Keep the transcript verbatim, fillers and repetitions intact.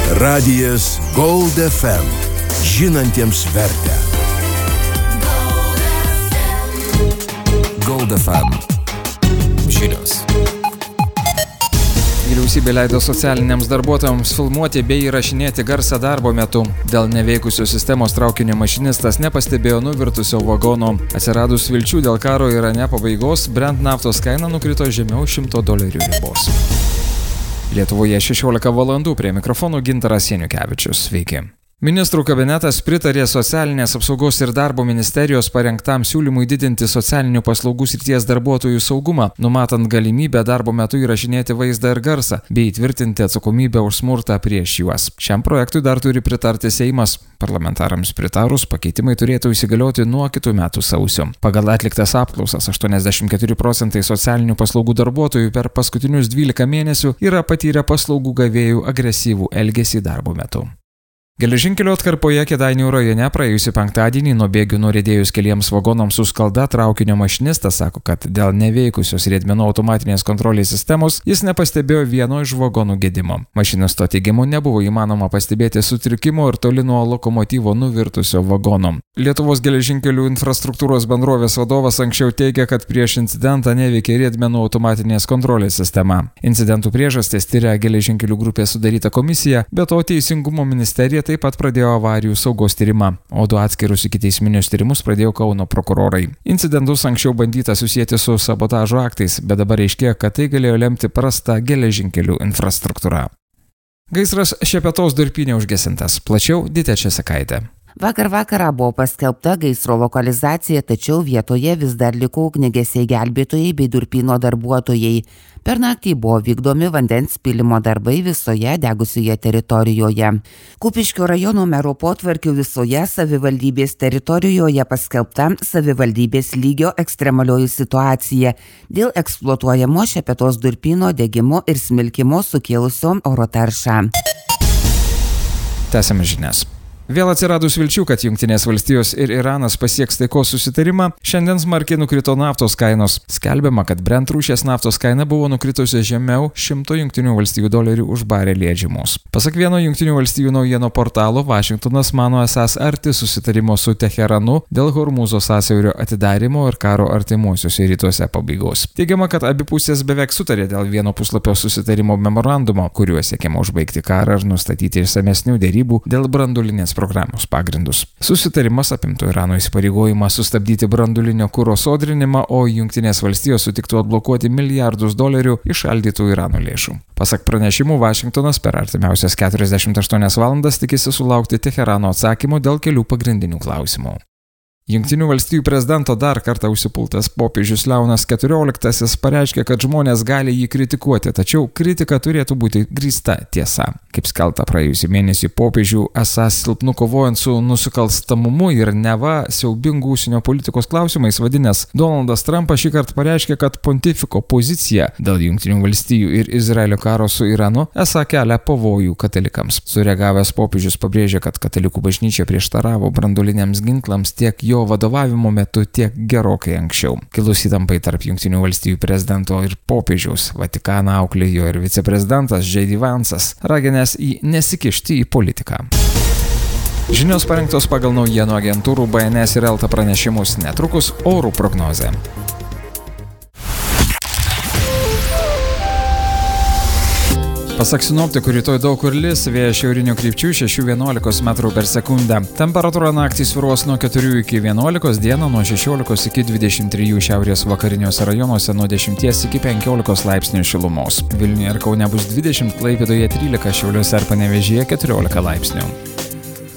Radijas Gold F M. Žinantiems vertę. Gold F M. Žinios. Vyriausybė leido socialiniams darbuotojams filmuoti bei įrašinėti garsą darbo metu. Dėl neveikusios sistemos traukinio mašinistas nepastebėjo nuvirtusio vagono. Atsiradus vilčių dėl karo Irane pabaigos, Brent naftos kaina nukrito žemiau šimto dolerių ribos. Lietuvoje šešiolika valandų, prie mikrofonų Gintaras Janiukevičius. Sveiki. Ministrų kabinetas pritarė Socialinės apsaugos ir darbo ministerijos parengtam siūlymui didinti socialinių paslaugų srities darbuotojų saugumą, numatant galimybę darbo metu įrašinėti vaizdą ir garsą, bei įtvirtinti atsakomybę už smurtą prieš juos. Šiam projektui dar turi pritarti Seimas. Parlamentarams pritarus, pakeitimai turėtų įsigalioti nuo kitų metų sausio. Pagal atliktas apklausas, aštuoniasdešimt keturi procentai socialinių paslaugų darbuotojų per paskutinius dvylika mėnesių yra patyrę paslaugų gavėjų agresyvų elgesį darbo metu. Geležinkelio atkarpoje Kėdainių rajone praėjusį penktadienį nuo bėgių nuriedėjus keliems vagonams su skalda traukinio mašinistas sako, kad dėl neveikusios riedmenų automatinės kontrolės sistemos jis nepastebėjo vieno iš vagonų gedimo. Mašinisto teigimu nebuvo įmanoma pastebėti sutrikimo ir toli nuo lokomotyvo nuvirtusio vagono. Lietuvos geležinkelių infrastruktūros bendrovės vadovas anksčiau teigė, kad prieš incidentą neveikė riedmenų automatinės kontrolės sistema. Incidentų priežastis tiria geležinkelių grupės sudaryta komisija, be to Teisingumo ministerija taip pat pradėjo avarijų saugos tyrimą, o du atskirus ikiteisminius tyrimus pradėjo Kauno prokurorai. Incidentus anksčiau bandyta susijęti su sabotažo aktais, bet dabar aiškėja, kad tai galėjo lemti prastą geležinkelių infrastruktūrą. Gaisras Šepetos durpyne užgesintas. Plačiau Ditė Česakaitė. Vakar vakarą buvo paskelbta gaisro lokalizacija, tačiau vietoje vis dar liko ugniagesiai gelbėtojai bei durpyno darbuotojai. Per naktį buvo vykdomi vandens pylimo darbai visoje degusioje teritorijoje. Kupiškio rajono mero potvarkių visoje savivaldybės teritorijoje paskelbta savivaldybės lygio ekstremalioji situacija dėl eksploatuojamo Šepetos durpyno degimo ir smilkimo sukėlusio oro taršą. Tęsiame žinias. Vėl atsiradus vilčių, kad Jungtinės valstijos ir Iranas pasieks taikos susitarimą, šiandien smarkiai nukrito naftos kainos. Skelbiama, kad Brent rūšies naftos kaina buvo nukritusi žemiau šimto Jungtinių valstijų dolerių už barelį žiemos. Pasak vieno Jungtinių valstijų naujienų portalo, Vašingtonas mano esąs arti susitarimo su Teheranu dėl Hormūzo sąsiaurio atidarimo ir karo artimuosiuose rytuose pabaigos. Teigiama, kad abi pusės beveik sutarė dėl vieno puslapio susitarimo memorandumo, kuriuo siekiama užbaigti karą ir nustatyti išsamesnių derybų dėl branduolinės programos pagrindus. Susitarimas apimtų Irano įsipareigojimą sustabdyti branduolinio kuro sodrinimą, o Jungtinės valstijos sutiktų atblokuoti milijardus dolerių įšaldytų Irano lėšų. Pasak pranešimų, Vašingtonas per artimiausias keturiasdešimt aštuonias valandas tikisi sulaukti Teherano atsakymų dėl kelių pagrindinių klausimų. Jungtinių valstijų prezidento dar kartą užsipultas popiežius Leonas keturioliktasis pareiškė, kad žmonės gali jį kritikuoti, tačiau kritika turėtų būti grįsta tiesa. Kaip skelbta praėjusį mėnesį, popiežių esąs silpnu kovojant su nusikalstamumu ir neva siaubingų užsienio politikos klausimais vadinęs Donaldas Trumpas šį kartą pareiškė, kad pontifiko pozicija dėl Jungtinių valstijų ir Izraelio karo su Iranu esą kelia pavojų katalikams. Sureagavęs popiežius pabrėžė, kad katalikų bažnyčia prieštaravo branduoliniams ginklams tiek jo vadovavimo metu, tiek gerokai anksčiau. Kilus įtampai tarp Jungtinių valstijų prezidento ir popiežiaus, Vatikaną auklėjo ir viceprezidentas J D Vansas, raginęs į nesikišti į politiką. Žinios parengtos pagal naujienų agentūrų B N S ir Elta pranešimus, netrukus orų prognozė. Pasak sinoptikų, rytoj daug kur lis, vėjas šiaurinių krypčių šeši vienuolika metrų per sekundę. Temperatūra naktį svyruos nuo keturių iki vienuolikos, dieną nuo šešiolikos iki dvidešimt trijų, šiaurės vakariniuose rajonuose nuo dešimties iki penkiolikos laipsnių šilumos. Vilniuje ir Kaune bus dvidešimt, Klaipėdoje trylika, Šiauliuose ir Panevėžyje keturiolika laipsnių.